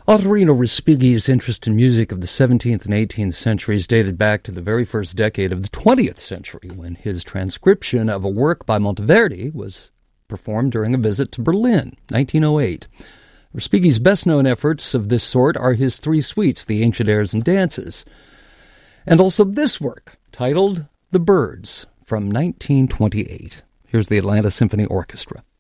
Ottorino Respighi's interest in music of the 17th and 18th centuries dated back to the very first decade of the 20th century, when his transcription of a work by Monteverdi was performed during a visit to Berlin, 1908. Respighi's best-known efforts of this sort are his three suites, The Ancient Airs and Dances, and also this work, titled The Birds, from 1928. Here's the Atlanta Symphony Orchestra.